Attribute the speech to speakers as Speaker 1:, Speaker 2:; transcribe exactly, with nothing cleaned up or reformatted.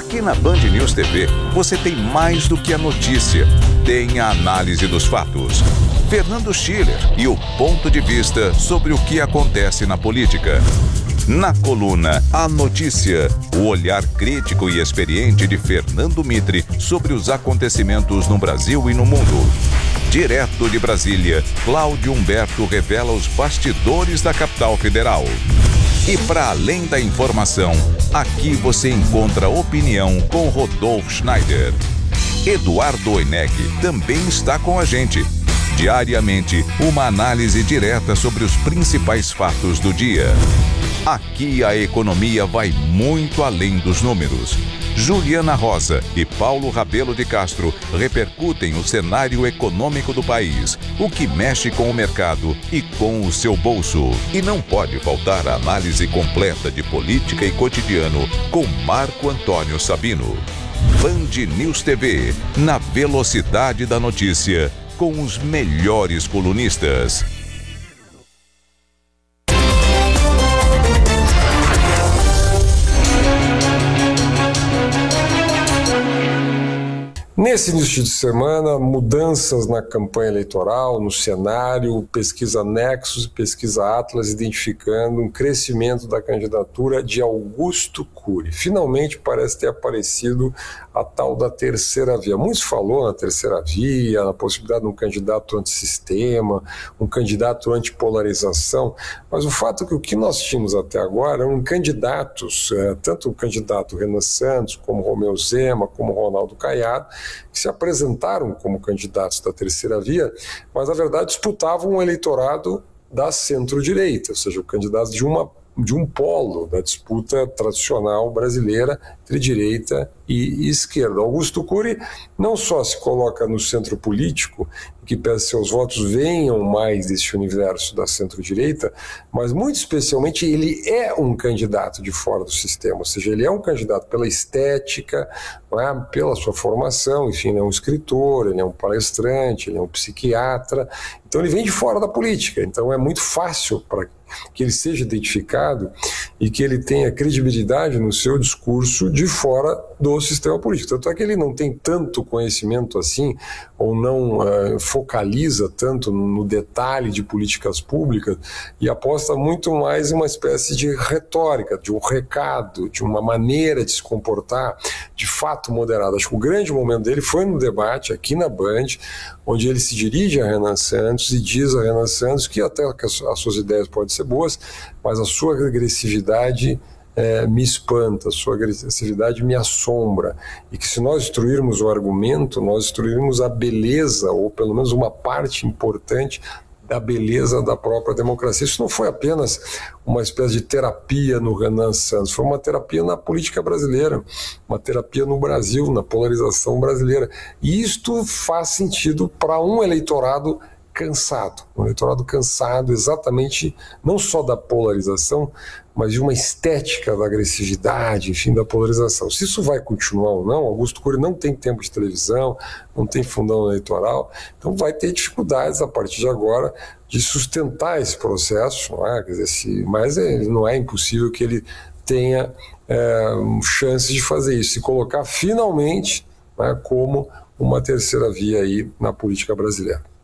Speaker 1: Aqui na Band News T V, você tem mais do que a notícia. Tem a análise dos fatos. Fernando Schiller e o ponto de vista sobre o que acontece na política. Na coluna A Notícia, o olhar crítico e experiente de Fernando Mitre sobre os acontecimentos no Brasil e no mundo. Direto de Brasília, Cláudio Humberto revela os bastidores da capital federal. E para além da informação, aqui você encontra opinião com Rodolfo Schneider. Eduardo Oineg também está com a gente. Diariamente, uma análise direta sobre os principais fatos do dia. Aqui a economia vai muito além dos números. Juliana Rosa e Paulo Rabelo de Castro repercutem o cenário econômico do país, o que mexe com o mercado e com o seu bolso. E não pode faltar a análise completa de política e cotidiano com Marco Antônio Sabino. Band News T V, na velocidade da notícia, com os melhores colunistas.
Speaker 2: Nesse início de semana, mudanças na campanha eleitoral, no cenário, pesquisa Nexus e pesquisa Atlas identificando um crescimento da candidatura de Augusto Cury. Finalmente parece ter aparecido a tal da terceira via. Muitos falou na terceira via, na possibilidade de um candidato antissistema, um candidato antipolarização, mas o fato é que o que nós tínhamos até agora eram candidatos, tanto o candidato Renan Santos, como Romeu Zema, como Ronaldo Caiado, que se apresentaram como candidatos da terceira via, mas na verdade disputavam um eleitorado da centro-direita, ou seja, o candidato de, uma, de um polo da disputa tradicional brasileira entre direita e esquerda. Augusto Cury não só se coloca no centro político, que peça seus votos venham mais desse universo da centro-direita, mas muito especialmente ele é um candidato de fora do sistema, ou seja, ele é um candidato pela estética, não é? Pela sua formação, enfim, ele é um escritor, ele é um palestrante, ele é um psiquiatra, então ele vem de fora da política, então é muito fácil para que ele seja identificado e que ele tenha credibilidade no seu discurso de fora do sistema político. Tanto é que ele não tem tanto conhecimento assim, ou não uh, focaliza tanto no detalhe de políticas públicas e aposta muito mais em uma espécie de retórica, de um recado, de uma maneira de se comportar de fato moderada. Acho que o grande momento dele foi no debate aqui na Band, onde ele se dirige a Renan Santos e diz a Renan Santos que até que as suas ideias podem ser boas, mas a sua agressividade é, me espanta, a sua agressividade me assombra, e que se nós destruirmos o argumento, nós destruirmos a beleza, ou pelo menos uma parte importante da beleza da própria democracia. Isso não foi apenas uma espécie de terapia no Renan Santos, foi uma terapia na política brasileira, uma terapia no Brasil, na polarização brasileira. E isto faz sentido para um eleitorado cansado, um eleitorado cansado exatamente não só da polarização, mas de uma estética da agressividade, enfim, da polarização. Se isso vai continuar ou não, Augusto Cury não tem tempo de televisão, não tem fundão eleitoral, então vai ter dificuldades a partir de agora de sustentar esse processo, não é? Quer dizer, se, mas é, não é impossível que ele tenha é, chance de fazer isso, se colocar finalmente, né, como uma terceira via aí na política brasileira.